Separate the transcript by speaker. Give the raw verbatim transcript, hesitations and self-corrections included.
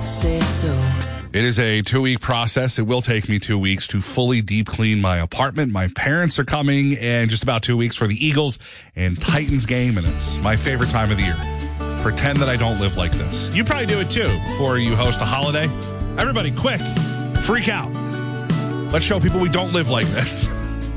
Speaker 1: say so.
Speaker 2: It is a two-week process. It will take me two weeks to fully deep clean my apartment. My parents are coming in just about two weeks for the Eagles and Titans game, and it's my favorite time of the year. Pretend that I don't live like this. You probably do it too before you host a holiday. Everybody, quick, freak out. Let's show people we don't live like this.